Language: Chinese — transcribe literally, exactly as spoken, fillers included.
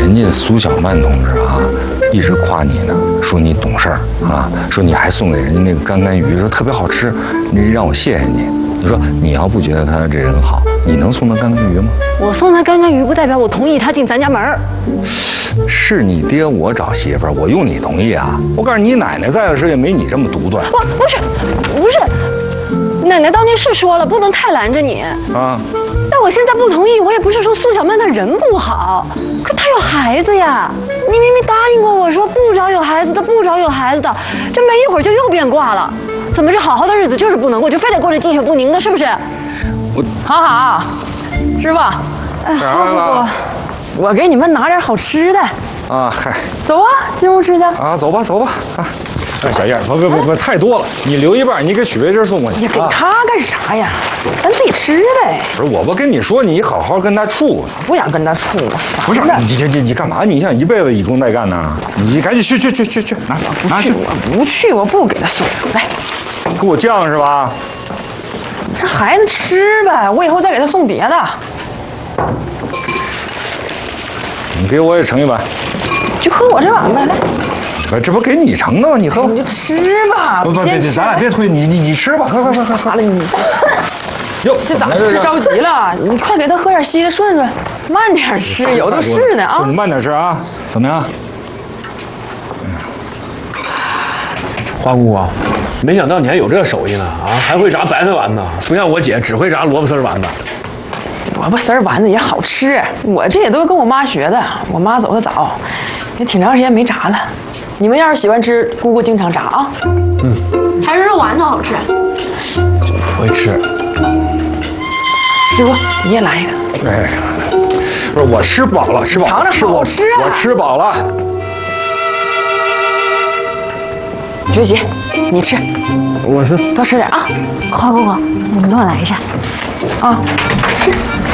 人家苏小曼同志啊，一直夸你呢，说你懂事儿啊，说你还送给人家那个干干鱼，说特别好吃，你让我谢谢你。你说你要不觉得他这人好，你能送他干干鱼吗？ 我送他干干鱼，不代表我同意他进咱家门儿。 是你爹我找媳妇儿，我用你同意啊？我告诉你，奶奶在的时候也没你这么独断。 不，不是，不是，奶奶当年是说了，不能太拦着你啊。 但我现在不同意，我也不是说苏小曼她人不好，可是她有孩子呀。你明明答应过我说不找有孩子的，不找有孩子的，这没一会儿就又变卦了。怎么这好好的日子就是不能过，就非得过着鸡血不宁的，是不是？ 我好好，师傅， 哪来了？ 我给你们拿点好吃的。 啊，嗨， 走啊，进屋吃去。 啊，走吧，走吧。啊，哎，小燕，不不不不，太多了，你留一半，你给许维珍送过去。 你给他干啥呀？咱自己吃呗。 不是，我不跟你说，你好好跟他处。 不想跟他处了， 不是，你你你你干嘛？你想一辈子以工代干呢？你赶紧去去去去去，拿拿去。我不去，我不给他送。来， 给我犟是吧？ 这孩子吃呗，我以后再给他送别的。 你给我也盛一碗， 就喝我这碗呗，来。 不，这不给你盛的吗？你喝， 你就吃吧。 不不别，咱俩别推，你你你吃吧，喝喝喝喝。 啥了你？哟，这咋吃着急了？你快给他喝点稀的顺顺，慢点吃，有的是呢啊。 你慢点吃啊，怎么样？ 花姑啊，没想到你还有这手艺呢啊，还会炸白菜丸子，不像我姐只会炸萝卜丝丸子。 萝卜丝丸子也好吃，我这也都是跟我妈学的。我妈走得早，也挺长时间没炸了。你们要是喜欢吃，姑姑经常炸啊。 嗯， 还是肉丸子好吃。 不会吃。 师傅，你也来一个。 哎，不是我吃饱了，吃饱了， 尝尝好吃啊！ 我吃饱了。 学习，你吃。 我是多吃点啊。 花姑姑，你给我来一下。 啊，吃。